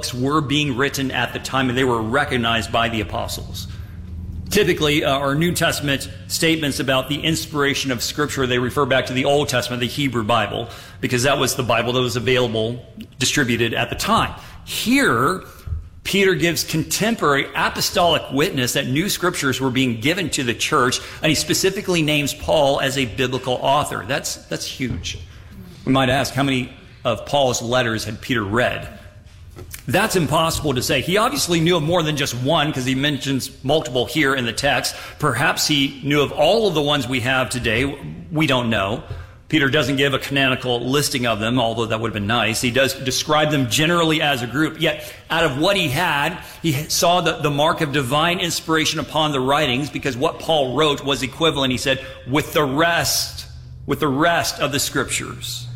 books were being written at the time, and they were recognized by the apostles. Typically, our New Testament statements about the inspiration of Scripture, they refer back to the Old Testament, the Hebrew Bible, because that was the Bible that was available, distributed at the time. Here, Peter gives contemporary apostolic witness that new scriptures were being given to the church, and he specifically names Paul as a biblical author. That's huge. We might ask, how many of Paul's letters had Peter read? That's impossible to say. He obviously knew of more than just one, because he mentions multiple here in the text. Perhaps he knew of all of the ones we have today. We don't know. Peter doesn't give a canonical listing of them, although that would have been nice. He does describe them generally as a group. Yet, out of what he had, he saw the mark of divine inspiration upon the writings, because what Paul wrote was equivalent, he said, with the rest of the scriptures.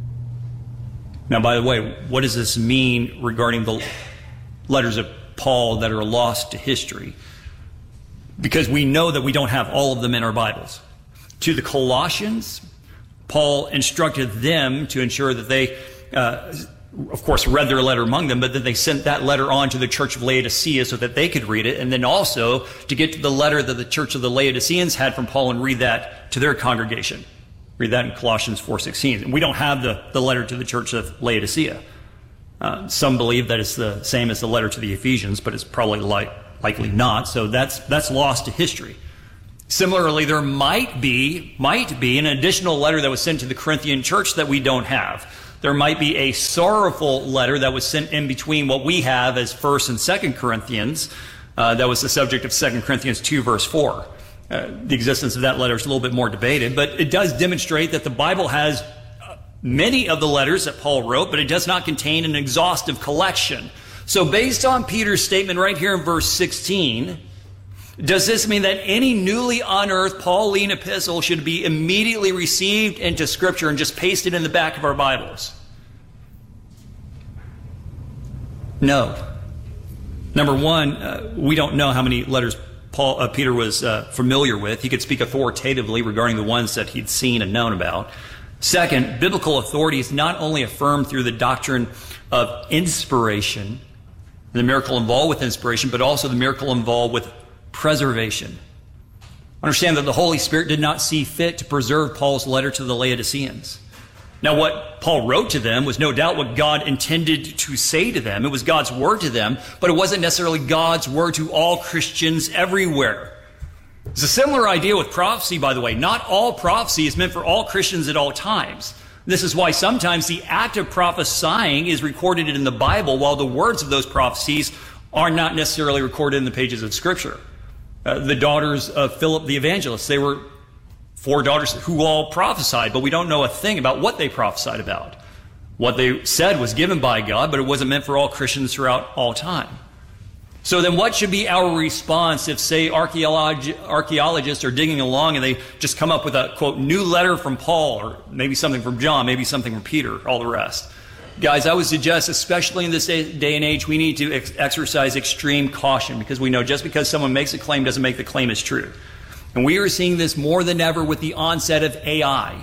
Now, by the way, what does this mean regarding the letters of Paul that are lost to history? Because we know that we don't have all of them in our Bibles. To the Colossians, Paul instructed them to ensure that they, of course, read their letter among them, but that they sent that letter on to the church of Laodicea so that they could read it, and then also to get to the letter that the church of the Laodiceans had from Paul and read that to their congregation. Read that in Colossians 4:16. We don't have the letter to the church of Laodicea. Some believe that it's the same as the letter to the Ephesians, but it's probably likely not, so that's lost to history. Similarly, there might be an additional letter that was sent to the Corinthian church that we don't have. There might be a sorrowful letter that was sent in between what we have as 1st and 2nd Corinthians. That was the subject of 2 Corinthians 2, verse 4. The existence of that letter is a little bit more debated, but it does demonstrate that the Bible has many of the letters that Paul wrote, but it does not contain an exhaustive collection. So based on Peter's statement right here in verse 16, does this mean that any newly unearthed Pauline epistle should be immediately received into Scripture and just pasted in the back of our Bibles? No. Number one, we don't know how many letters Peter was familiar with. He could speak authoritatively regarding the ones that he'd seen and known about. Second, biblical authority is not only affirmed through the doctrine of inspiration, the miracle involved with inspiration, but also the miracle involved with preservation. Understand that the Holy Spirit did not see fit to preserve Paul's letter to the Laodiceans. Now, what Paul wrote to them was no doubt what God intended to say to them. It was God's word to them, but it wasn't necessarily God's word to all Christians everywhere. It's a similar idea with prophecy, by the way. Not all prophecy is meant for all Christians at all times. This is why sometimes the act of prophesying is recorded in the Bible, while the words of those prophecies are not necessarily recorded in the pages of Scripture. The daughters of Philip the evangelist, they were 4 daughters who all prophesied, but we don't know a thing about what they prophesied about. What they said was given by God, but it wasn't meant for all Christians throughout all time. So then what should be our response if, say, archaeologists are digging along and they just come up with a, quote, new letter from Paul, or maybe something from John, maybe something from Peter, all the rest? Guys, I would suggest, especially in this day and age, we need to exercise extreme caution, because we know just because someone makes a claim doesn't make the claim as true. And we are seeing this more than ever with the onset of AI.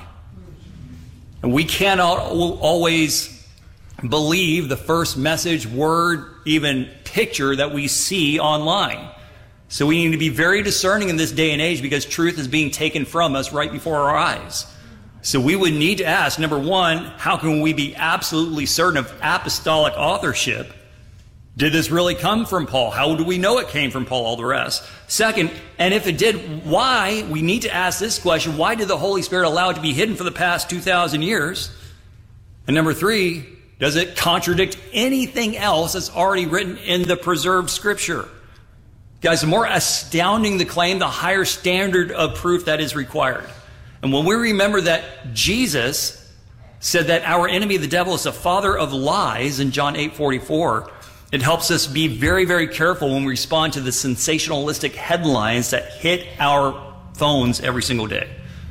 And we cannot always believe the first message, word, even picture that we see online. So we need to be very discerning in this day and age, because truth is being taken from us right before our eyes. So we would need to ask, number one, how can we be absolutely certain of apostolic authorship? Did this really come from Paul? How do we know it came from Paul? All the rest. Second, and if it did, why? We need to ask this question: why did the Holy Spirit allow it to be hidden for the past 2,000 years? And number three, does it contradict anything else that's already written in the preserved Scripture? Guys, the more astounding the claim, the higher standard of proof that is required. And when we remember that Jesus said that our enemy, the devil, is the father of lies in John 8:44, it helps us be very, very careful when we respond to the sensationalistic headlines that hit our phones every single day.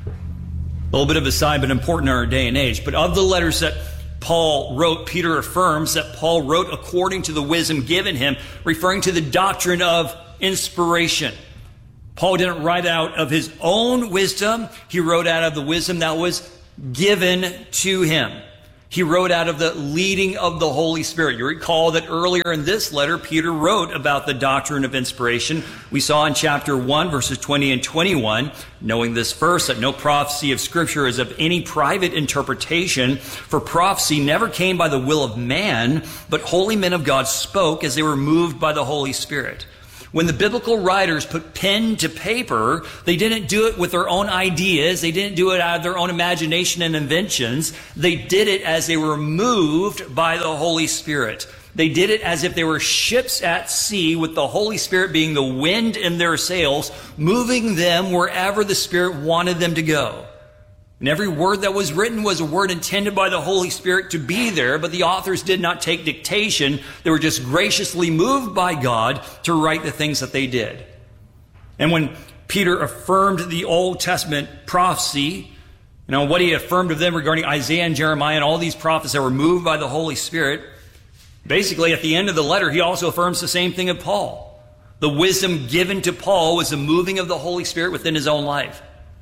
A little bit of a side, but important in our day and age. But of the letters that Paul wrote, Peter affirms that Paul wrote according to the wisdom given him, referring to the doctrine of inspiration. Paul didn't write out of his own wisdom. He wrote out of the wisdom that was given to him. He wrote out of the leading of the Holy Spirit. You recall that earlier in this letter, Peter wrote about the doctrine of inspiration. We saw in chapter 1, verses 20 and 21, knowing this first, that no prophecy of Scripture is of any private interpretation, for prophecy never came by the will of man, but holy men of God spoke as they were moved by the Holy Spirit. When the biblical writers put pen to paper, they didn't do it with their own ideas. They didn't do it out of their own imagination and inventions. They did it as they were moved by the Holy Spirit. They did it as if they were ships at sea, with the Holy Spirit being the wind in their sails, moving them wherever the Spirit wanted them to go. And every word that was written was a word intended by the Holy Spirit to be there, but the authors did not take dictation. They were just graciously moved by God to write the things that they did. And when Peter affirmed the Old Testament prophecy, what he affirmed of them regarding Isaiah and Jeremiah and all these prophets that were moved by the Holy Spirit, basically at the end of the letter, he also affirms the same thing of Paul. The wisdom given to Paul was the moving of the Holy Spirit within his own life.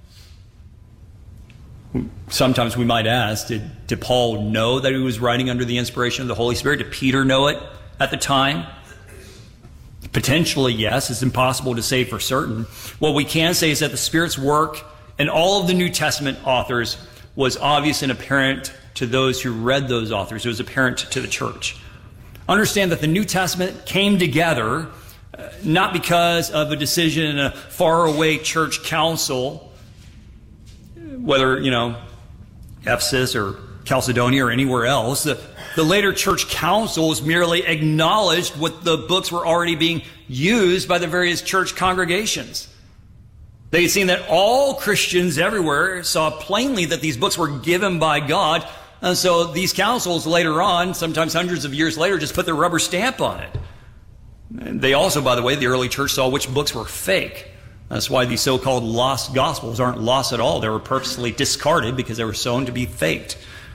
Sometimes we might ask, did Paul know that he was writing under the inspiration of the Holy Spirit? Did Peter know it at the time? Potentially, yes. It's impossible to say for certain. What we can say is that the Spirit's work in all of the New Testament authors was obvious and apparent to those who read those authors. It was apparent to the church. Understand that the New Testament came together not because of a decision in a faraway church council, whether, Ephesus or Chalcedon or anywhere else. The later church councils merely acknowledged what the books were already being used by the various church congregations. They had seen that all Christians everywhere saw plainly that these books were given by God. And so these councils later on, sometimes hundreds of years later, just put their rubber stamp on it. And they also, by the way, the early church saw which books were fake. That's why these so-called lost gospels aren't lost at all. They were purposely discarded because they were shown to be faked.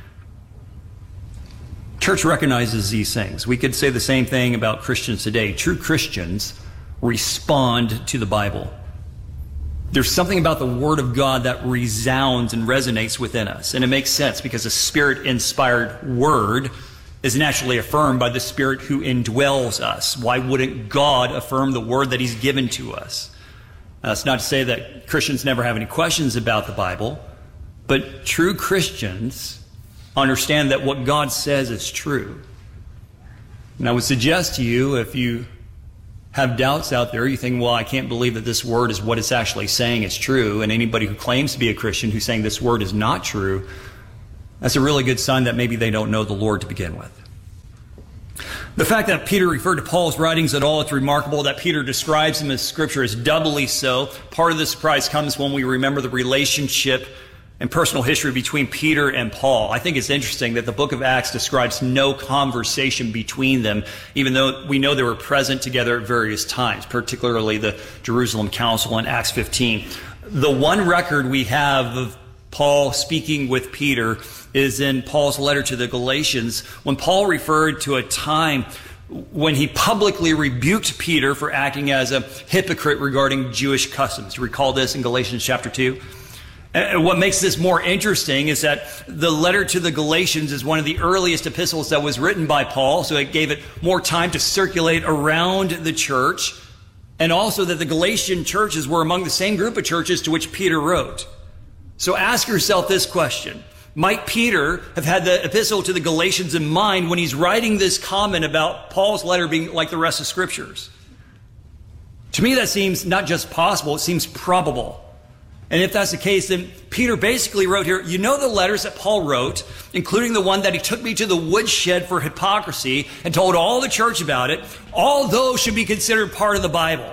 Church recognizes these things. We could say the same thing about Christians today. True Christians respond to the Bible. There's something about the Word of God that resounds and resonates within us. And it makes sense because a Spirit-inspired Word is naturally affirmed by the Spirit who indwells us. Why wouldn't God affirm the Word that He's given to us? That's not to say that Christians never have any questions about the Bible, but true Christians understand that what God says is true. And I would suggest to you, if you have doubts out there, you think, well, I can't believe that this word is what it's actually saying is true, and anybody who claims to be a Christian who's saying this word is not true, that's a really good sign that maybe they don't know the Lord to begin with. The fact that Peter referred to Paul's writings at all, it's remarkable. That Peter describes them as Scripture is doubly so. Part of the surprise comes when we remember the relationship and personal history between Peter and Paul. I think it's interesting that the book of Acts describes no conversation between them, even though we know they were present together at various times, particularly the Jerusalem Council in Acts 15. The one record we have of Paul speaking with Peter is in Paul's letter to the Galatians, when Paul referred to a time when he publicly rebuked Peter for acting as a hypocrite regarding Jewish customs. You recall this in Galatians chapter 2? And what makes this more interesting is that the letter to the Galatians is one of the earliest epistles that was written by Paul, so it gave it more time to circulate around the church, and also that the Galatian churches were among the same group of churches to which Peter wrote. So ask yourself this question. Might Peter have had the epistle to the Galatians in mind when he's writing this comment about Paul's letter being like the rest of Scriptures? To me, that seems not just possible, it seems probable. And if that's the case, then Peter basically wrote here, you know the letters that Paul wrote, including the one that he took me to the woodshed for hypocrisy and told all the church about it, all those should be considered part of the Bible.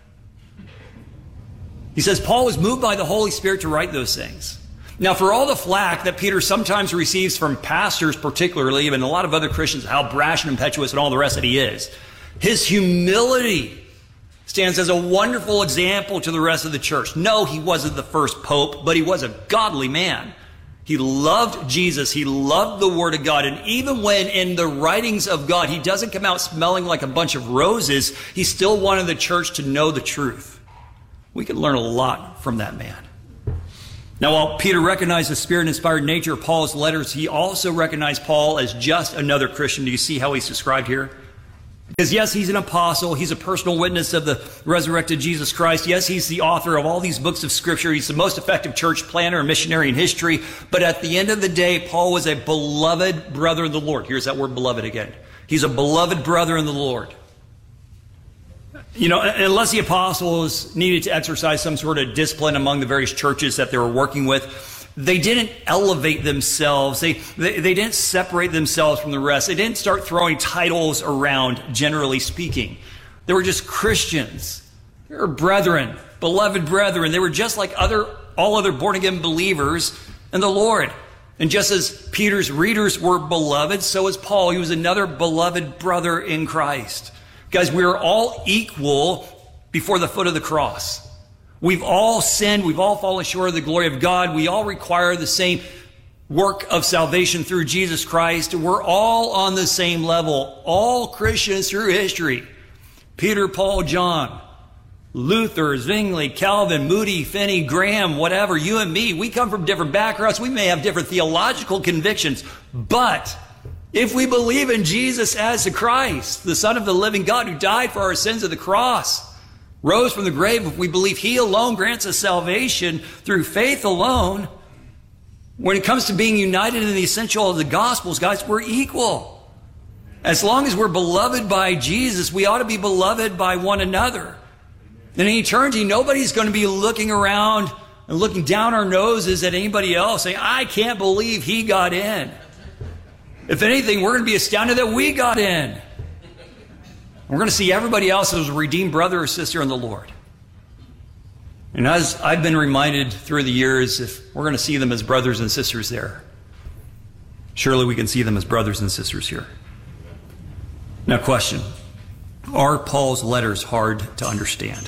He says Paul was moved by the Holy Spirit to write those things. Now, for all the flack that Peter sometimes receives from pastors particularly, and a lot of other Christians, how brash and impetuous and all the rest that he is, his humility stands as a wonderful example to the rest of the church. No, he wasn't the first pope, but he was a godly man. He loved Jesus. He loved the Word of God. And even when in the writings of God, he doesn't come out smelling like a bunch of roses, he still wanted the church to know the truth. We can learn a lot from that man. Now, while Peter recognized the Spirit-inspired nature of Paul's letters, he also recognized Paul as just another Christian. Do you see how he's described here? Because yes, he's an apostle. He's a personal witness of the resurrected Jesus Christ. Yes, he's the author of all these books of Scripture. He's the most effective church planner and missionary in history. But at the end of the day, Paul was a beloved brother in the Lord. Here's that word beloved again. He's a beloved brother in the Lord. You know, unless the apostles needed to exercise some sort of discipline among the various churches that they were working with, they didn't elevate themselves. They didn't separate themselves from the rest. They didn't start throwing titles around, generally speaking. They were just Christians. They were brethren, beloved brethren. They were just like all other born-again believers in the Lord. And just as Peter's readers were beloved, so is Paul. He was another beloved brother in Christ. Guys, we are all equal before the foot of the cross. We've all sinned. We've all fallen short of the glory of God. We all require the same work of salvation through Jesus Christ. We're all on the same level. All Christians through history. Peter, Paul, John, Luther, Zwingli, Calvin, Moody, Finney, Graham, whatever, you and me, we come from different backgrounds. We may have different theological convictions, but if we believe in Jesus as the Christ, the Son of the living God who died for our sins at the cross, rose from the grave, if we believe He alone grants us salvation through faith alone, when it comes to being united in the essential of the Gospels, guys, we're equal. As long as we're beloved by Jesus, we ought to be beloved by one another. And in eternity, nobody's going to be looking around and looking down our noses at anybody else saying, I can't believe he got in. If anything, we're going to be astounded that we got in. We're going to see everybody else as a redeemed brother or sister in the Lord. And as I've been reminded through the years, if we're going to see them as brothers and sisters there, surely we can see them as brothers and sisters here. Now, question. Are Paul's letters hard to understand?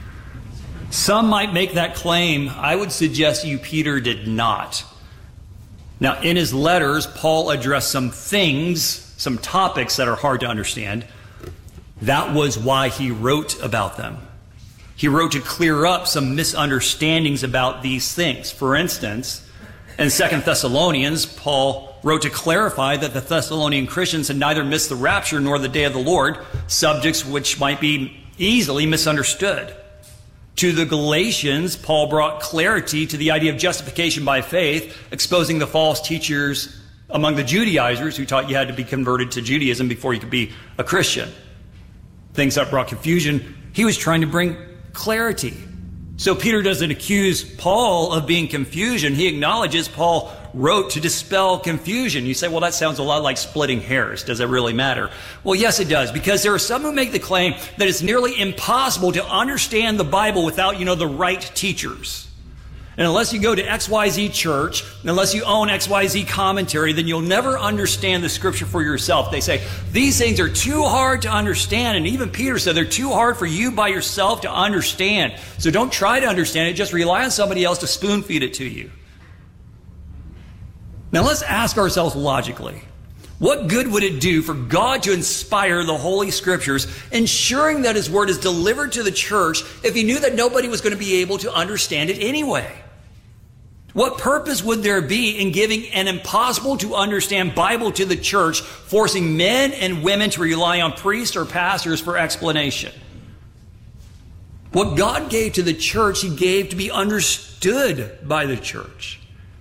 Some might make that claim. I would suggest you Peter did not. Now, in his letters, Paul addressed some things, some topics that are hard to understand. That was why he wrote about them. He wrote to clear up some misunderstandings about these things. For instance, in 2 Thessalonians, Paul wrote to clarify that the Thessalonian Christians had neither missed the rapture nor the day of the Lord, subjects which might be easily misunderstood. To the Galatians, Paul brought clarity to the idea of justification by faith, exposing the false teachers among the Judaizers who taught you had to be converted to Judaism before you could be a Christian. Things that brought confusion. He was trying to bring clarity. So Peter doesn't accuse Paul of being confusion. He acknowledges Paul wrote to dispel confusion. You say, well, that sounds a lot like splitting hairs. Does it really matter? Well, yes, it does, because there are some who make the claim that it's nearly impossible to understand the Bible without, the right teachers. And unless you go to XYZ church, unless you own XYZ commentary, then you'll never understand the Scripture for yourself. They say, these things are too hard to understand. And even Peter said they're too hard for you by yourself to understand. So don't try to understand it. Just rely on somebody else to spoon feed it to you. Now let's ask ourselves logically, what good would it do for God to inspire the Holy Scriptures, ensuring that His Word is delivered to the church if He knew that nobody was going to be able to understand it anyway? What purpose would there be in giving an impossible to understand Bible to the church, forcing men and women to rely on priests or pastors for explanation? What God gave to the church, He gave to be understood by the church.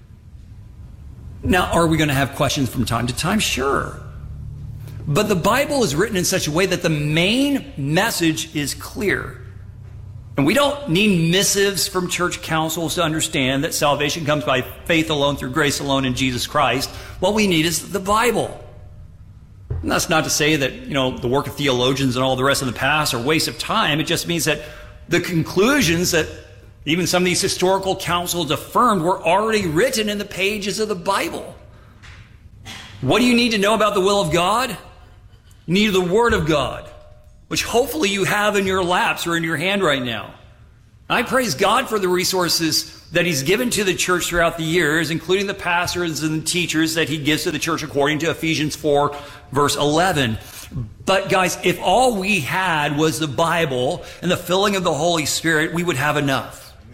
Now, are we going to have questions from time to time? Sure. But the Bible is written in such a way that the main message is clear. And we don't need missives from church councils to understand that salvation comes by faith alone, through grace alone, in Jesus Christ. What we need is the Bible. And that's not to say that, the work of theologians and all the rest of the past are a waste of time. It just means that the conclusions that even some of these historical councils affirmed were already written in the pages of the Bible. What do you need to know about the will of God? You need the Word of God, which hopefully you have in your laps or in your hand right now. I praise God for the resources that He's given to the church throughout the years, including the pastors and the teachers that He gives to the church according to Ephesians 4, verse 11. But guys, if all we had was the Bible and the filling of the Holy Spirit, we would have enough.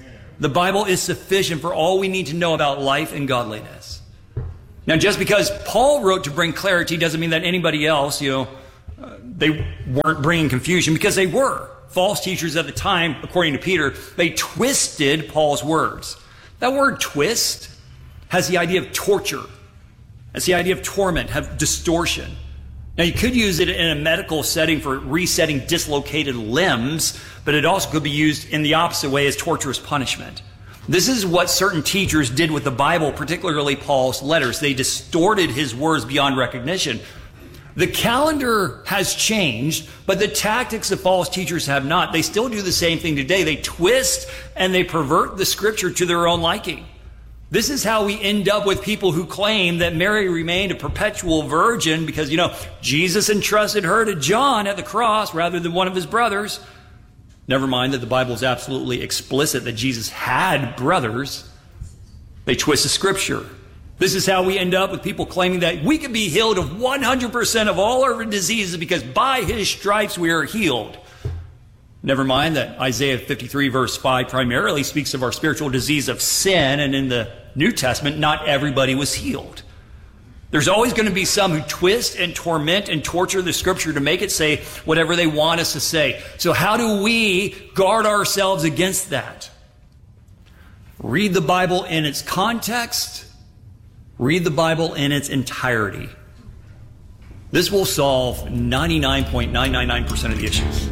The Bible is sufficient for all we need to know about life and godliness. Now, just because Paul wrote to bring clarity doesn't mean that anybody else, they weren't bringing confusion, because they were. False teachers at the time, according to Peter, they twisted Paul's words. That word twist has the idea of torture. It's the idea of torment, have distortion. Now, you could use it in a medical setting for resetting dislocated limbs, but it also could be used in the opposite way as torturous punishment. This is what certain teachers did with the Bible, particularly Paul's letters. They distorted his words beyond recognition. The calendar has changed, but the tactics of false teachers have not. They still do the same thing today. They twist and they pervert the scripture to their own liking. This is how we end up with people who claim that Mary remained a perpetual virgin because, Jesus entrusted her to John at the cross rather than one of his brothers. Never mind that the Bible is absolutely explicit that Jesus had brothers. They twist the scripture. This is how we end up with people claiming that we can be healed of 100% of all our diseases because by his stripes we are healed. Never mind that Isaiah 53 verse 5 primarily speaks of our spiritual disease of sin, and in the New Testament, not everybody was healed. There's always going to be some who twist and torment and torture the scripture to make it say whatever they want us to say. So how do we guard ourselves against that? Read the Bible in its context. Read the Bible in its entirety. This will solve 99.999% of the issues.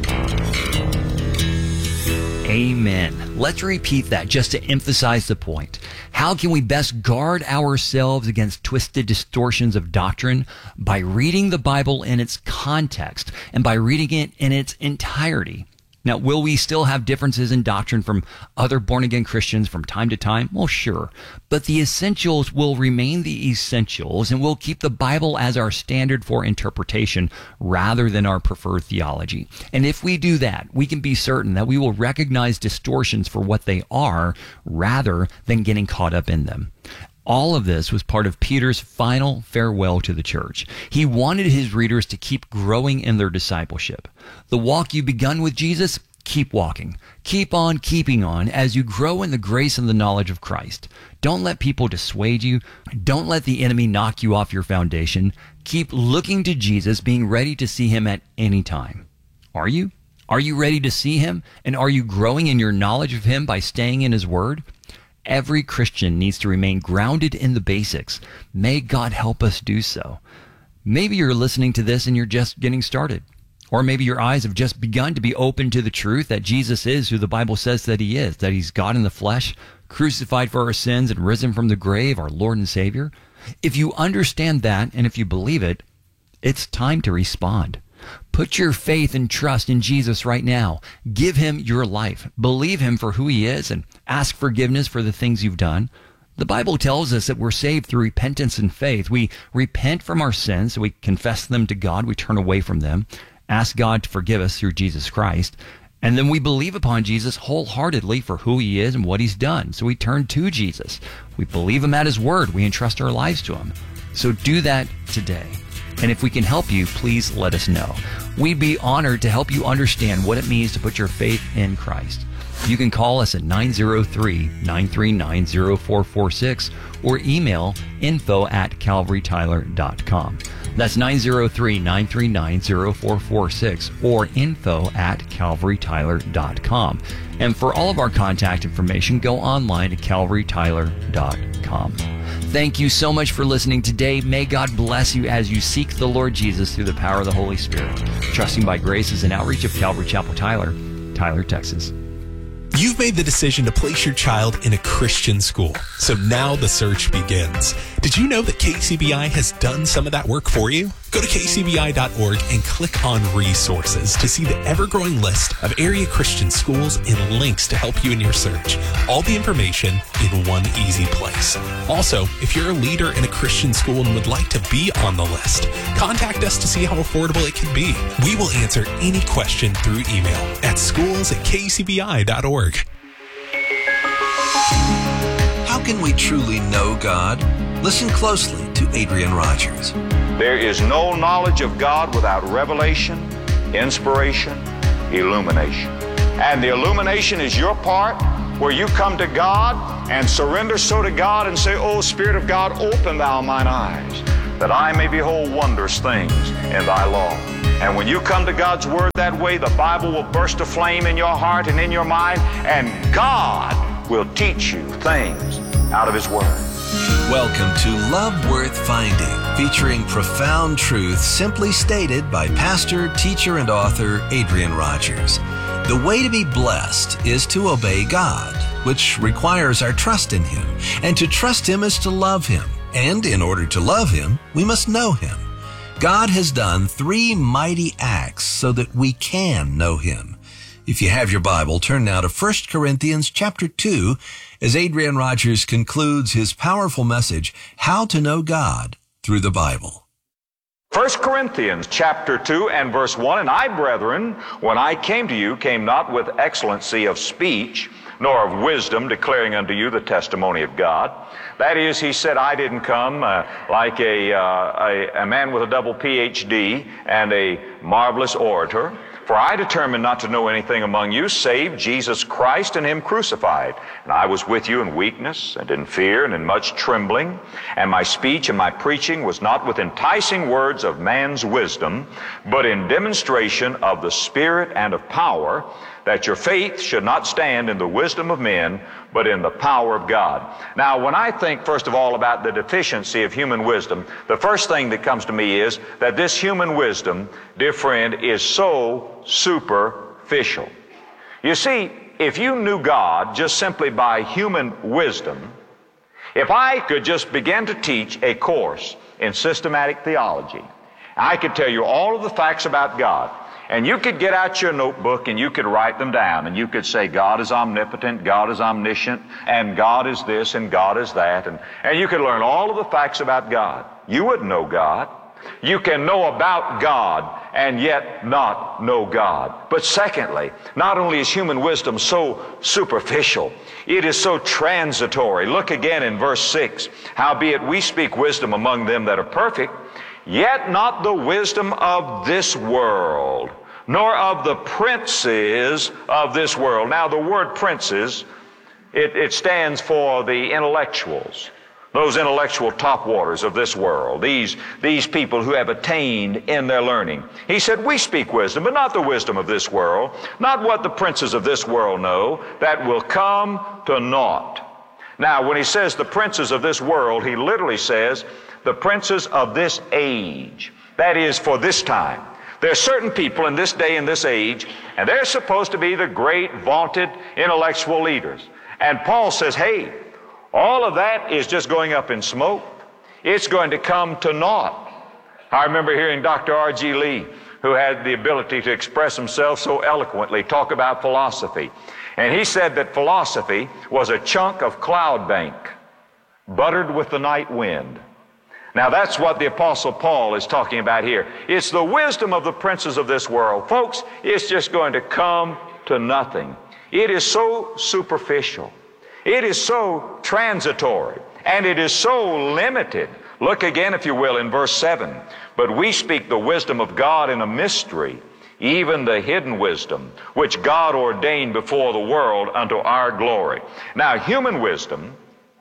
Amen. Let's repeat that just to emphasize the point. How can we best guard ourselves against twisted distortions of doctrine? By reading the Bible in its context and by reading it in its entirety. Now, will we still have differences in doctrine from other born-again Christians from time to time? Well, sure. But the essentials will remain the essentials, and we'll keep the Bible as our standard for interpretation rather than our preferred theology. And if we do that, we can be certain that we will recognize distortions for what they are rather than getting caught up in them. All of this was part of Peter's final farewell to the church. He wanted his readers to keep growing in their discipleship. The walk you've begun with Jesus, keep walking. Keep on keeping on as you grow in the grace and the knowledge of Christ. Don't let people dissuade you. Don't let the enemy knock you off your foundation. Keep looking to Jesus, being ready to see him at any time. Are you? Are you ready to see him? And are you growing in your knowledge of him by staying in his word? Every Christian needs to remain grounded in the basics. May God help us do so. Maybe you're listening to this and you're just getting started. Or maybe your eyes have just begun to be open to the truth that Jesus is who the Bible says that he is, that he's God in the flesh, crucified for our sins and risen from the grave, our Lord and Savior. If you understand that and if you believe it, it's time to respond. Put your faith and trust in Jesus right now. Give him your life. Believe him for who he is and ask forgiveness for the things you've done. The Bible tells us that we're saved through repentance and faith. We repent from our sins, so we confess them to God. We turn away from them, ask God to forgive us through Jesus Christ, and then we believe upon Jesus wholeheartedly for who he is and what he's done. So we turn to Jesus. We believe him at his word. We entrust our lives to him. So do that today. And if we can help you, please let us know. We'd be honored to help you understand what it means to put your faith in Christ. You can call us at 903-939-0446 or email info@calvarytyler.com. That's 903-939-0446 or info@calvarytyler.com. And for all of our contact information, go online at calvarytyler.com. Thank you so much for listening today. May God bless you as you seek the Lord Jesus through the power of the Holy Spirit. Trusting by Grace is an outreach of Calvary Chapel Tyler, Texas. You've made the decision to place your child in a Christian school, so now the search begins. Did you know that KCBI has done some of that work for you? Go to kcbi.org and click on resources to see the ever-growing list of area Christian schools and links to help you in your search. All the information in one easy place. Also, if you're a leader in a Christian school and would like to be on the list, contact us to see how affordable it can be. We will answer any question through email at schools@kcbi.org. How can we truly know God? Listen closely to Adrian Rogers. There is no knowledge of God without revelation, inspiration, illumination. And the illumination is your part, where you come to God and surrender so to God and say, "O Spirit of God, open thou mine eyes, that I may behold wondrous things in thy law." And when you come to God's Word that way, the Bible will burst a flame in your heart and in your mind, and God will teach you things out of His Word. Welcome to Love Worth Finding, featuring profound truth simply stated by pastor, teacher, and author Adrian Rogers. The way to be blessed is to obey God, which requires our trust in Him. And to trust Him is to love Him. And in order to love Him, we must know Him. God has done 3 mighty acts so that we can know Him. If you have your Bible, turn now to 1 Corinthians chapter 2 as Adrian Rogers concludes his powerful message, How to Know God Through the Bible. 1 Corinthians chapter 2 and verse 1, "And I, brethren, when I came to you, came not with excellency of speech, nor of wisdom, declaring unto you the testimony of God." That is, he said, I didn't come like a man with a double PhD and a marvelous orator. "For I determined not to know anything among you save Jesus Christ and Him crucified. And I was with you in weakness and in fear and in much trembling. And my speech and my preaching was not with enticing words of man's wisdom, but in demonstration of the Spirit and of power, that your faith should not stand in the wisdom of men, but in the power of God." Now, when I think, first of all, about the deficiency of human wisdom, the first thing that comes to me is that this human wisdom, dear friend, is so superficial. You see, if you knew God just simply by human wisdom, if I could just begin to teach a course in systematic theology, I could tell you all of the facts about God, and you could get out your notebook and you could write them down, and you could say, God is omnipotent, God is omniscient, and God is this, and God is that, and you could learn all of the facts about God. You wouldn't know God. You can know about God and yet not know God. But secondly, not only is human wisdom so superficial, it is so transitory. Look again in verse 6. "Howbeit we speak wisdom among them that are perfect, yet not the wisdom of this world, nor of the princes of this world." Now, the word princes, it stands for the intellectuals, those intellectual topwaters of this world, these people who have attained in their learning. He said, we speak wisdom, but not the wisdom of this world, not what the princes of this world know, that will come to naught. Now, when he says the princes of this world, he literally says the princes of this age. That is, for this time. There are certain people in this day and this age, and they're supposed to be the great, vaunted, intellectual leaders. And Paul says, hey, all of that is just going up in smoke. It's going to come to naught. I remember hearing Dr. R.G. Lee, who had the ability to express himself so eloquently, talk about philosophy. And he said that philosophy was a chunk of cloud bank, buttered with the night wind. Now that's what the Apostle Paul is talking about here. It's the wisdom of the princes of this world. Folks, it's just going to come to nothing. It is so superficial. It is so transitory. And it is so limited. Look again, if you will, in verse 7. "But we speak the wisdom of God in a mystery, even the hidden wisdom, which God ordained before the world unto our glory." Now, human wisdom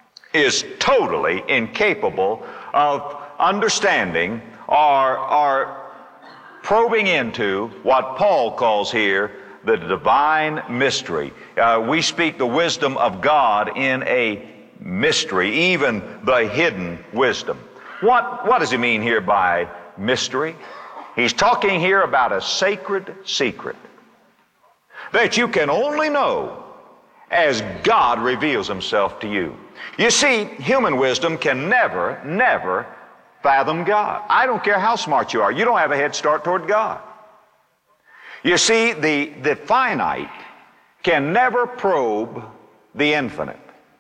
is totally incapable of understanding or probing into what Paul calls here the divine mystery. We speak the wisdom of God in a mystery, even the hidden wisdom. What does he mean here by mystery? He's talking here about a sacred secret that you can only know as God reveals himself to you. You see, human wisdom can never fathom God. I don't care how smart you are. You don't have a head start toward God. You see, the finite can never probe the infinite.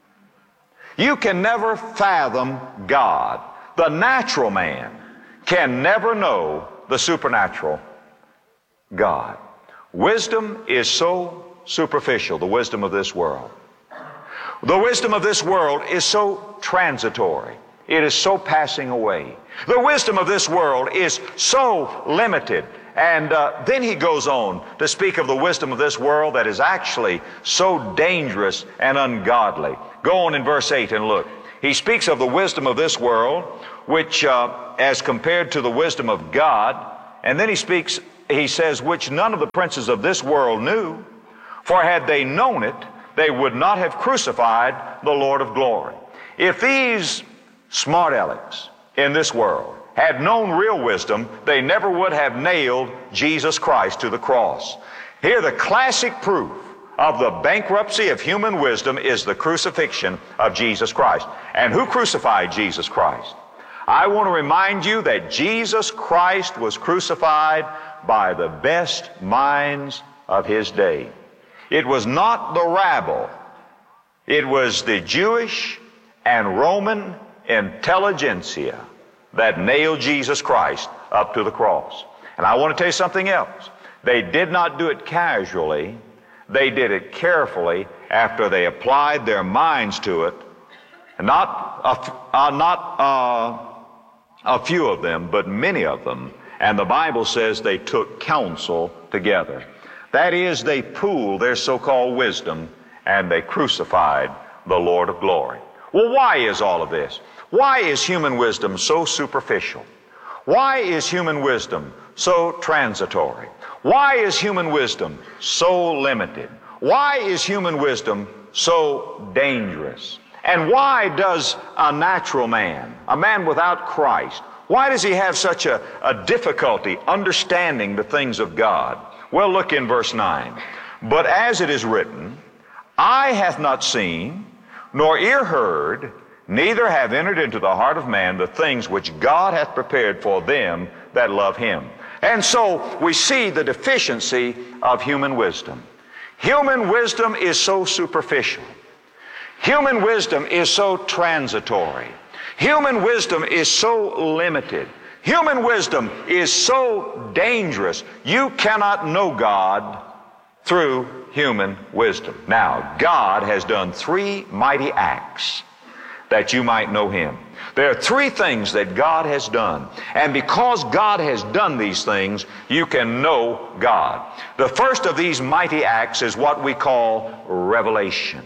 You can never fathom God. The natural man can never know the supernatural God. Wisdom is so superficial, the wisdom of this world. The wisdom of this world is so transitory. It is so passing away. The wisdom of this world is so limited And then he goes on to speak of the wisdom of this world that is actually so dangerous and ungodly. Go on in verse 8 and look. He speaks of the wisdom of this world, which as compared to the wisdom of God. And then he says, which none of the princes of this world knew. For had they known it, they would not have crucified the Lord of glory. If these smart alecks in this world had known real wisdom, they never would have nailed Jesus Christ to the cross. Here, the classic proof of the bankruptcy of human wisdom is the crucifixion of Jesus Christ. And who crucified Jesus Christ? I want to remind you that Jesus Christ was crucified by the best minds of his day. It was not the rabble. It was the Jewish and Roman intelligentsia that nailed Jesus Christ up to the cross. And I want to tell you something else. They did not do it casually. They did it carefully after they applied their minds to it. And not a few of them, but many of them. And the Bible says they took counsel together. That is, they pooled their so-called wisdom and they crucified the Lord of glory. Well, why is all of this? Why is human wisdom so superficial? Why is human wisdom so transitory? Why is human wisdom so limited? Why is human wisdom so dangerous? And why does a natural man, a man without Christ, why does he have such a difficulty understanding the things of God? Well, look in verse 9. But as it is written, eye hath not seen, nor ear heard, neither have entered into the heart of man the things which God hath prepared for them that love him. And so we see the deficiency of human wisdom. Human wisdom is so superficial. Human wisdom is so transitory. Human wisdom is so limited. Human wisdom is so dangerous. You cannot know God through human wisdom. Now, God has done 3 mighty acts that you might know him. There are 3 things that God has done. And because God has done these things, you can know God. The first of these mighty acts is what we call revelation.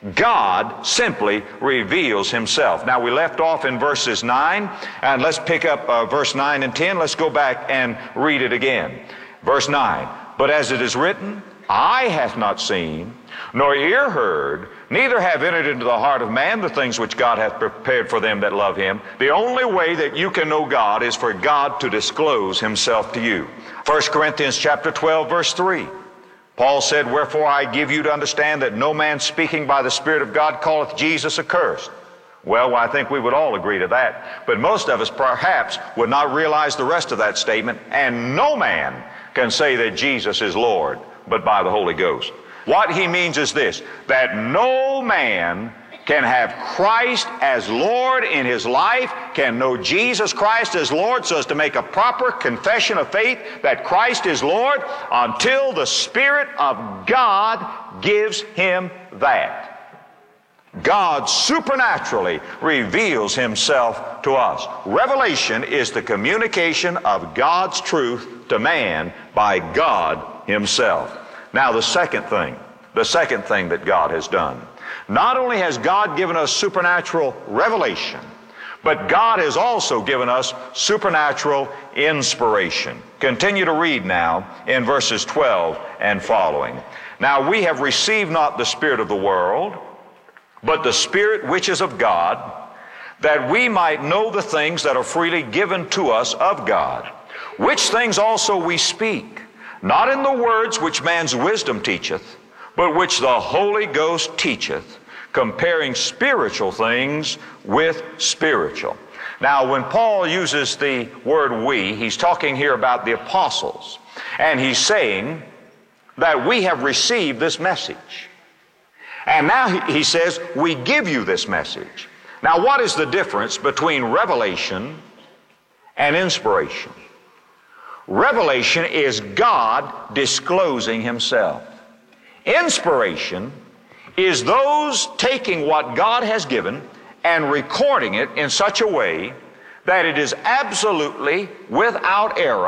God simply reveals himself. Now, we left off in verses 9, and let's pick up verse 9 and 10. Let's go back and read it again. Verse 9, but as it is written, eye hath not seen, nor ear heard, neither have entered into the heart of man the things which God hath prepared for them that love him. The only way that you can know God is for God to disclose himself to you. 1 Corinthians chapter 12, verse 3. Paul said, wherefore I give you to understand that no man speaking by the Spirit of God calleth Jesus accursed. Well, I think we would all agree to that. But most of us perhaps would not realize the rest of that statement. And no man can say that Jesus is Lord but by the Holy Ghost. What he means is this, that no man can have Christ as Lord in his life, can know Jesus Christ as Lord so as to make a proper confession of faith that Christ is Lord until the Spirit of God gives him that. God supernaturally reveals himself to us. Revelation is the communication of God's truth to man by God himself. Now, the second thing that God has done. Not only has God given us supernatural revelation, but God has also given us supernatural inspiration. Continue to read now in verses 12 and following. Now, we have received not the spirit of the world, but the Spirit which is of God, that we might know the things that are freely given to us of God, which things also we speak, not in the words which man's wisdom teacheth, but which the Holy Ghost teacheth, comparing spiritual things with spiritual. Now, when Paul uses the word we, he's talking here about the apostles, and he's saying that we have received this message. And now he says, we give you this message. Now, what is the difference between revelation and inspiration? Revelation is God disclosing himself. Inspiration is those taking what God has given and recording it in such a way that it is absolutely without error,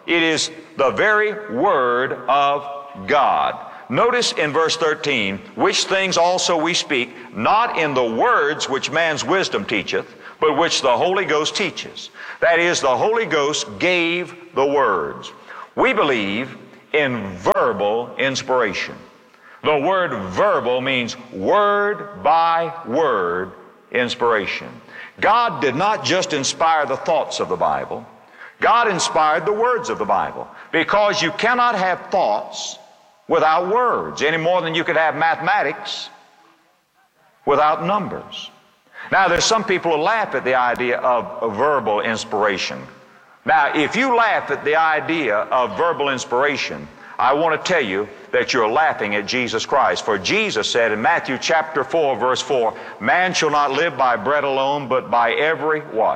It is the very Word of God. Notice in verse 13, which things also we speak, not in the words which man's wisdom teacheth, but which the Holy Ghost teaches. That is, the Holy Ghost gave the words. We believe in verbal inspiration. The word verbal means word by word inspiration. God did not just inspire the thoughts of the Bible. God inspired the words of the Bible, because you cannot have thoughts without words, any more than you could have mathematics without numbers. Now, there's some people who laugh at the idea of verbal inspiration. Now, if you laugh at the idea of verbal inspiration, I want to tell you that you're laughing at Jesus Christ. For Jesus said in Matthew chapter 4, verse 4, man shall not live by bread alone, but by every what?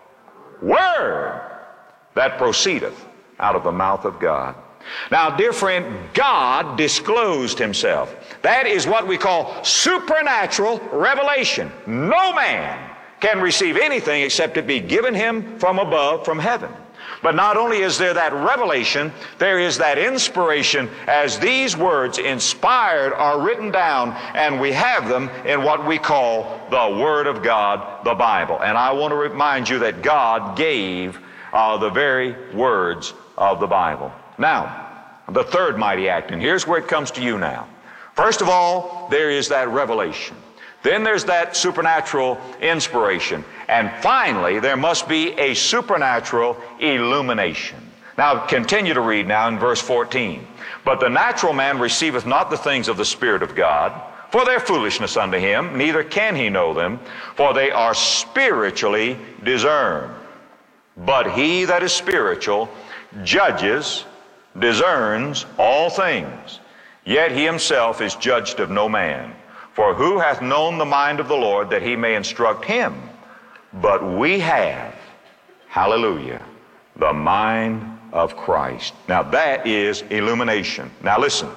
Word that proceedeth out of the mouth of God. Now, dear friend, God disclosed himself. That is what we call supernatural revelation. No man can receive anything except it be given him from above, from heaven. But not only is there that revelation, there is that inspiration as these words inspired are written down, and we have them in what we call the Word of God, the Bible. And I want to remind you that God gave the very words of the Bible. Now, the third mighty act, and here's where it comes to you now. First of all, there is that revelation. Then there's that supernatural inspiration. And finally, there must be a supernatural illumination. Now, continue to read now in verse 14. But the natural man receiveth not the things of the Spirit of God, for their foolishness unto him, neither can he know them, for they are spiritually discerned. But he that is spiritual judges, discerns all things, yet he himself is judged of no man. For who hath known the mind of the Lord that he may instruct him? But we have, hallelujah, the mind of Christ. Now that is illumination. Now listen,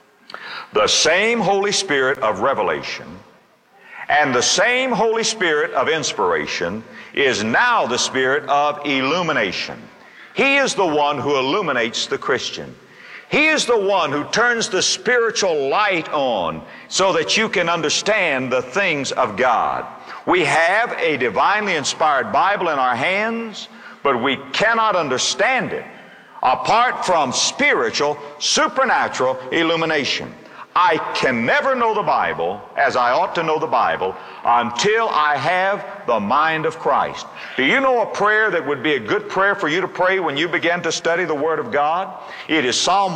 the same Holy Spirit of revelation and the same Holy Spirit of inspiration is now the Spirit of illumination. He is the one who illuminates the Christian. He is the one who turns the spiritual light on so that you can understand the things of God. We have a divinely inspired Bible in our hands, but we cannot understand it apart from spiritual, supernatural illumination. I can never know the Bible as I ought to know the Bible until I have the mind of Christ. Do you know a prayer that would be a good prayer for you to pray when you begin to study the Word of God? It is Psalm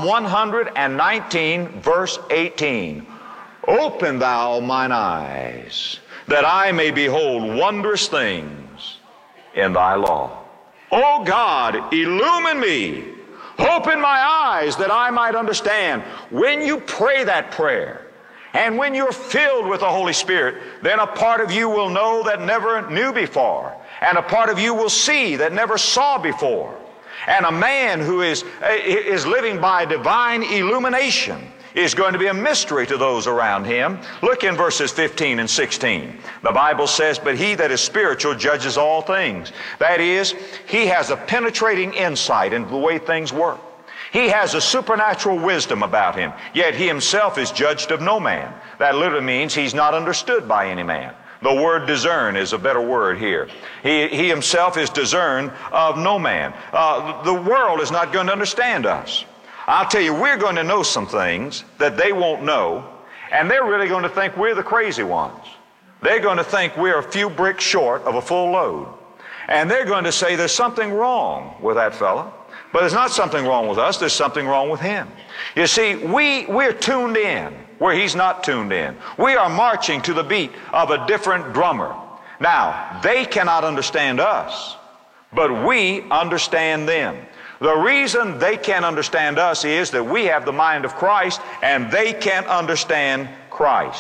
119, verse 18. Open thou mine eyes, that I may behold wondrous things in thy law. O God, illumine me. Open my eyes that I might understand. When you pray that prayer, and when you're filled with the Holy Spirit, then a part of you will know that never knew before, and a part of you will see that never saw before. And a man who is living by divine illumination is going to be a mystery to those around him. Look in verses 15 and 16. The Bible says, but he that is spiritual judges all things. That is, he has a penetrating insight into the way things work. He has a supernatural wisdom about him, yet he himself is judged of no man. That literally means he's not understood by any man. The word discern is a better word here. He himself is discerned of no man. The world is not going to understand us. I'll tell you, we're going to know some things that they won't know, and they're really going to think we're the crazy ones. They're going to think we're a few bricks short of a full load. And they're going to say there's something wrong with that fellow. But there's not something wrong with us, there's something wrong with him. You see, we're tuned in where he's not tuned in. We are marching to the beat of a different drummer. Now, they cannot understand us, but we understand them. The reason they can't understand us is that we have the mind of Christ and they can't understand Christ.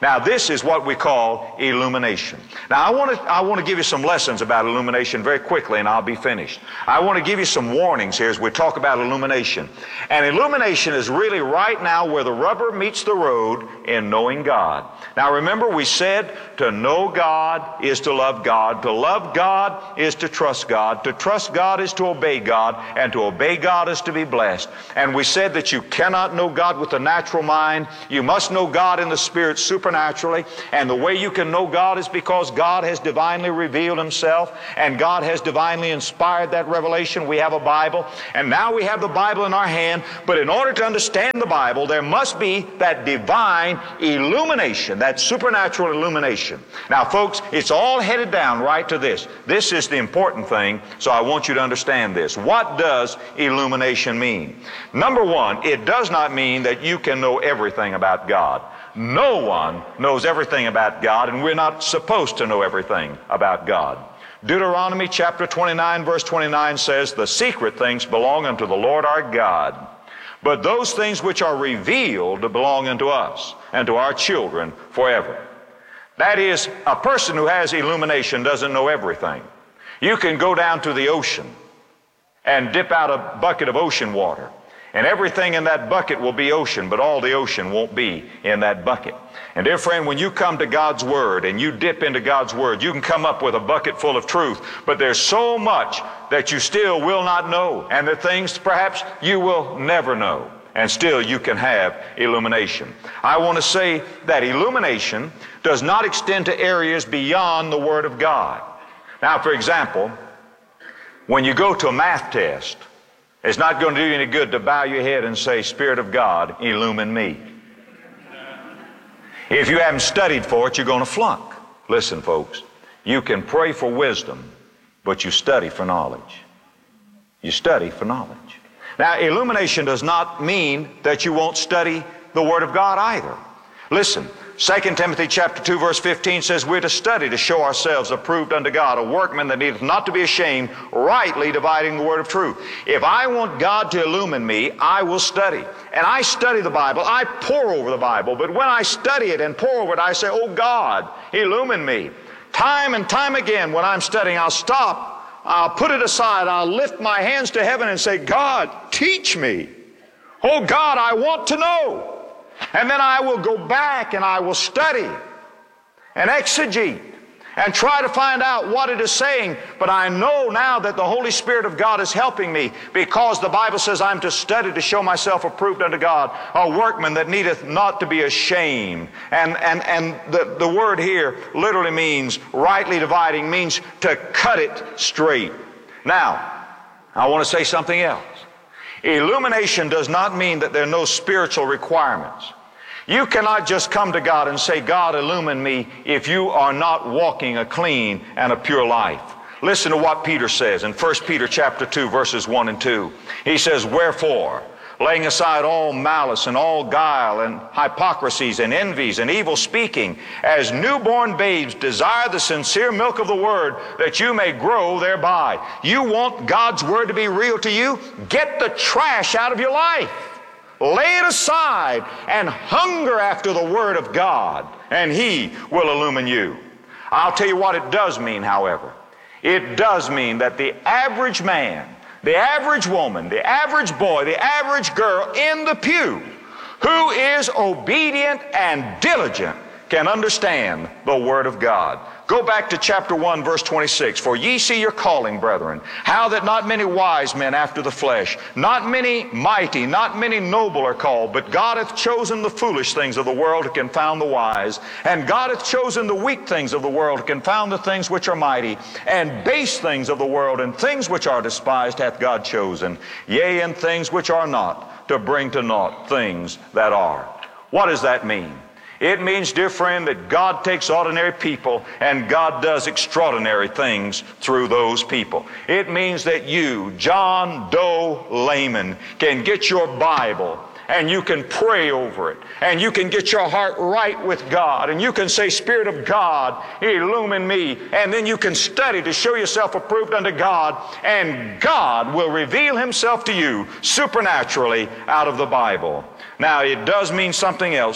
Now, this is what we call illumination. Now, I want to give you some lessons about illumination very quickly, and I'll be finished. I want to give you some warnings here as we talk about illumination. And illumination is really right now where the rubber meets the road in knowing God. Now, remember, we said to know God is to love God. To love God is to trust God. To trust God is to obey God. And to obey God is to be blessed. And we said that you cannot know God with the natural mind. You must know God in the Spirit supernaturally. And the way you can know God is because God has divinely revealed Himself, and God has divinely inspired that revelation. We have a Bible, and now we have the Bible in our hand. But in order to understand the Bible, there must be that divine illumination, that supernatural illumination. Now, folks, it's all headed down right to this. This is the important thing, so I want you to understand this. What does illumination mean? Number one, it does not mean that you can know everything about God. No one knows everything about God, and we're not supposed to know everything about God. Deuteronomy chapter 29, verse 29 says, "The secret things belong unto the Lord our God, but those things which are revealed belong unto us and to our children forever." That is, a person who has illumination doesn't know everything. You can go down to the ocean and dip out a bucket of ocean water, and everything in that bucket will be ocean, but all the ocean won't be in that bucket. And dear friend, when you come to God's Word and you dip into God's Word, you can come up with a bucket full of truth, but there's so much that you still will not know, and the things perhaps you will never know, and still you can have illumination. I want to say that illumination does not extend to areas beyond the Word of God. Now, for example, when you go to a math test, it's not going to do you any good to bow your head and say, "Spirit of God, illumine me." If you haven't studied for it, you're going to flunk. Listen, folks, you can pray for wisdom, but you study for knowledge. You study for knowledge. Now, illumination does not mean that you won't study the Word of God either. Listen, 2 Timothy chapter 2 verse 15 says we're to study to show ourselves approved unto God, a workman that needeth not to be ashamed, rightly dividing the word of truth. If I want God to illumine me, I will study. And I study the Bible. I pore over the Bible. But when I study it and pore over it, I say, "Oh God, illumine me." Time and time again when I'm studying, I'll stop. I'll put it aside. I'll lift my hands to heaven and say, "God, teach me. Oh God, I want to know." And then I will go back and I will study and exegete and try to find out what it is saying. But I know now that the Holy Spirit of God is helping me, because the Bible says I'm to study to show myself approved unto God, a workman that needeth not to be ashamed. And the word here literally means, rightly dividing, means to cut it straight. Now, I want to say something else. Illumination does not mean that there are no spiritual requirements. You cannot just come to God and say, "God, illumine me," if you are not walking a clean and a pure life. Listen to what Peter says in 1 Peter chapter 2, verses 1 and 2. He says, "Wherefore, laying aside all malice and all guile and hypocrisies and envies and evil speaking, as newborn babes desire the sincere milk of the Word, that you may grow thereby." You want God's Word to be real to you? Get the trash out of your life. Lay it aside and hunger after the Word of God, and He will illumine you. I'll tell you what it does mean, however. It does mean that the average man, the average woman, the average boy, the average girl in the pew who is obedient and diligent can understand the Word of God. Go back to chapter 1, verse 26. "For ye see your calling, brethren, how that not many wise men after the flesh, not many mighty, not many noble are called, but God hath chosen the foolish things of the world to confound the wise, and God hath chosen the weak things of the world to confound the things which are mighty, and base things of the world and things which are despised hath God chosen, yea, and things which are not, to bring to naught things that are." What does that mean? It means, dear friend, that God takes ordinary people and God does extraordinary things through those people. It means that you, John Doe Layman, can get your Bible and you can pray over it, and you can get your heart right with God, and you can say, "Spirit of God, illumine me," and then you can study to show yourself approved unto God, and God will reveal Himself to you supernaturally out of the Bible. Now, it does mean something else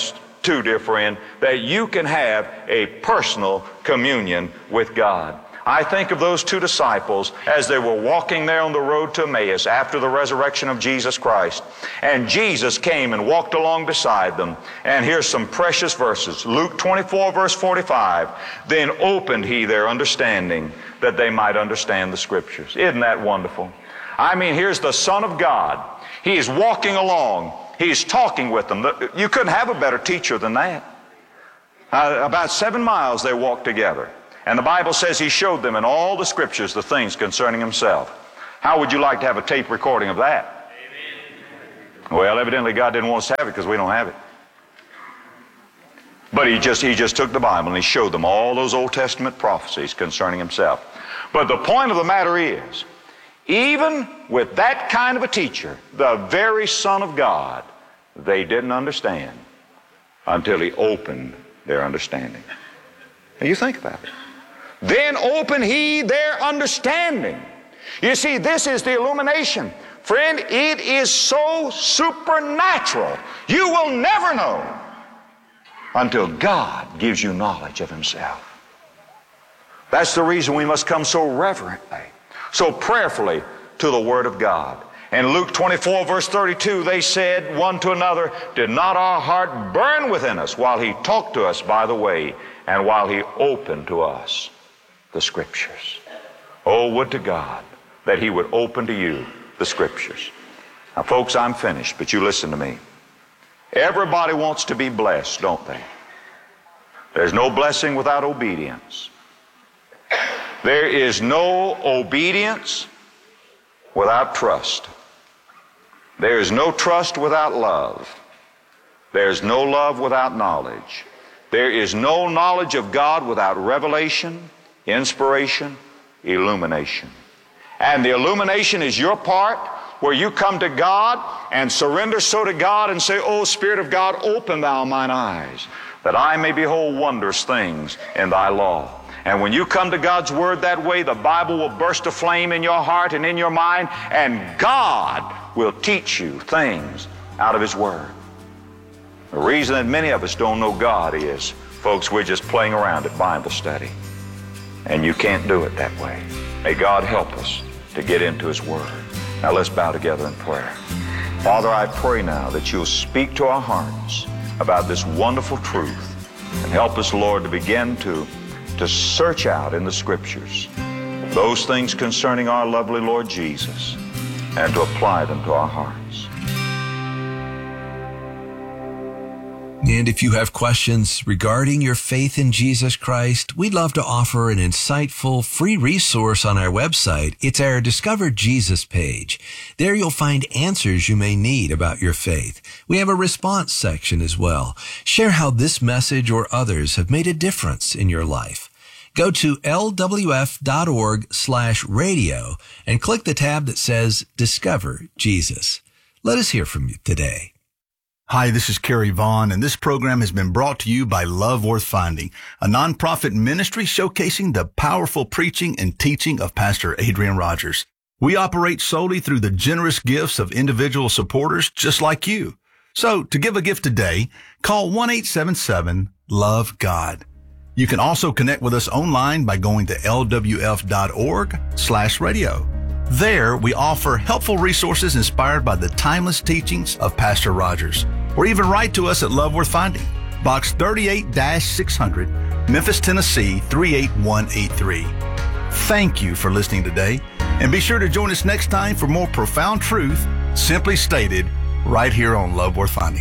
too, dear friend, that you can have a personal communion with God. I think of those two disciples as they were walking there on the road to Emmaus after the resurrection of Jesus Christ. And Jesus came and walked along beside them. And here's some precious verses. Luke 24, verse 45. Then opened he their understanding that they might understand the Scriptures. Isn't that wonderful? I mean, here's the Son of God. He is walking along. He's talking with them. You couldn't have a better teacher than that. About 7 miles they walked together. And the Bible says he showed them in all the Scriptures the things concerning himself. How would you like to have a tape recording of that? Amen. Well, evidently God didn't want us to have it because we don't have it. But he just took the Bible and he showed them all those Old Testament prophecies concerning himself. But the point of the matter is, even with that kind of a teacher, the very Son of God, they didn't understand until he opened their understanding. Now you think about it. Then open he their understanding. You see, this is the illumination. Friend, it is so supernatural. You will never know until God gives you knowledge of himself. That's the reason we must come so reverently, so prayerfully to the Word of God. In Luke 24, verse 32, they said one to another, did not our heart burn within us while he talked to us by the way and while he opened to us the Scriptures? Oh, would to God that he would open to you the Scriptures. Now, folks, I'm finished, but you listen to me. Everybody wants to be blessed, don't they? There's no blessing without obedience. There is no obedience without trust. There is no trust without love. There's no love without knowledge. There is no knowledge of God without revelation, inspiration, illumination. And the illumination is your part, where you come to God and surrender so to God and say, O Spirit of God, open thou mine eyes, that I may behold wondrous things in thy law. And when you come to God's Word that way, the Bible will burst aflame in your heart and in your mind, and God will teach you things out of His Word. The reason that many of us don't know God is, folks, we're just playing around at Bible study. And you can't do it that way. May God help us to get into His Word. Now let's bow together in prayer. Father, I pray now that you'll speak to our hearts about this wonderful truth and help us, Lord, to begin to search out in the Scriptures those things concerning our lovely Lord Jesus and to apply them to our hearts. And if you have questions regarding your faith in Jesus Christ, we'd love to offer an insightful free resource on our website. It's our Discover Jesus page. There you'll find answers you may need about your faith. We have a response section as well. Share how this message or others have made a difference in your life. Go to lwf.org/radio and click the tab that says Discover Jesus. Let us hear from you today. Hi, this is Kerry Vaughn, and this program has been brought to you by Love Worth Finding, a nonprofit ministry showcasing the powerful preaching and teaching of Pastor Adrian Rogers. We operate solely through the generous gifts of individual supporters just like you. So, to give a gift today, call 1-877-LOVE-GOD. You can also connect with us online by going to lwf.org/radio. There, we offer helpful resources inspired by the timeless teachings of Pastor Rogers. Or even write to us at Love Worth Finding, Box 38-600, Memphis, Tennessee 38183. Thank you for listening today, and be sure to join us next time for more profound truth, simply stated, right here on Love Worth Finding.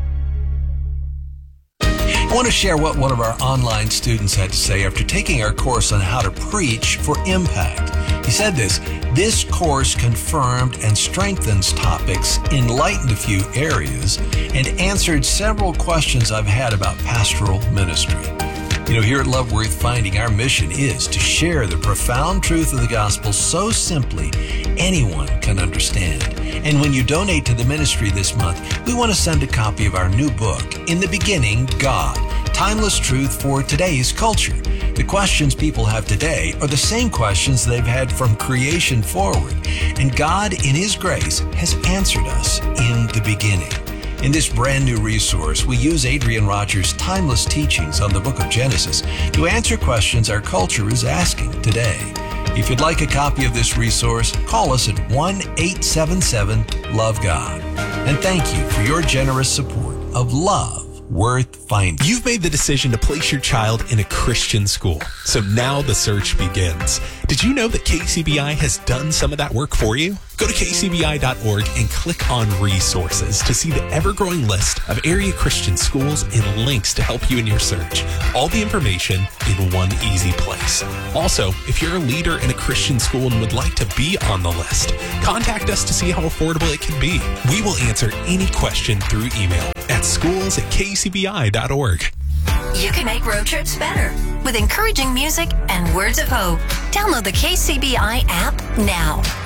I want to share what one of our online students had to say after taking our course on how to preach for impact. He said this course confirmed and strengthens topics, enlightened a few areas, and answered several questions I've had about pastoral ministry. You know, here at Love Worth Finding, our mission is to share the profound truth of the gospel so simply anyone can understand. And when you donate to the ministry this month, we want to send a copy of our new book, In the Beginning, God, Timeless Truth for Today's Culture. The questions people have today are the same questions they've had from creation forward. And God, in His grace, has answered us in the beginning. In this brand new resource, we use Adrian Rogers' timeless teachings on the book of Genesis to answer questions our culture is asking today. If you'd like a copy of this resource, call us at 1-877-LOVE-GOD. And thank you for your generous support of Love Worth Finding. You've made the decision to place your child in a Christian school, so now the search begins. Did you know that KCBI has done some of that work for you? Go to kcbi.org and click on resources to see the ever-growing list of area Christian schools and links to help you in your search. All the information in one easy place. Also, if you're a leader in a Christian school and would like to be on the list, contact us to see how affordable it can be. We will answer any question through email at schools@kcbi.org. You can make road trips better with encouraging music and words of hope. Download the KCBI app now.